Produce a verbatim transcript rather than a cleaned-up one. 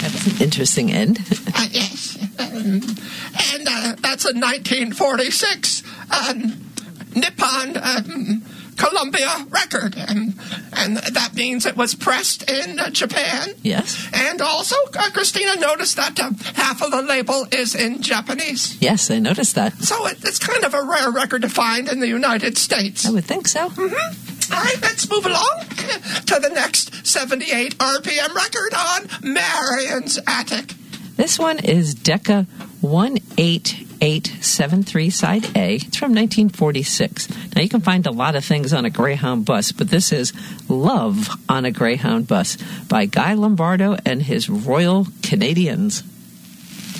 That was an interesting end. uh, yes. Um, and uh, that's a nineteen forty-six um, Nippon um, Columbia record. Um, and that means it was pressed in uh, Japan. Yes. And also, uh, Christina noticed that uh, half of the label is in Japanese. Yes, I noticed that. So it, it's kind of a rare record to find in the United States. I would think so. Mm-hmm. All right, let's move along to the next seventy-eight R P M record on Marion's Attic. This one is Decca one eight eight seven three side A. It's from nineteen forty-six. Now, you can find a lot of things on a Greyhound bus, but this is Love on a Greyhound Bus by Guy Lombardo and his Royal Canadians.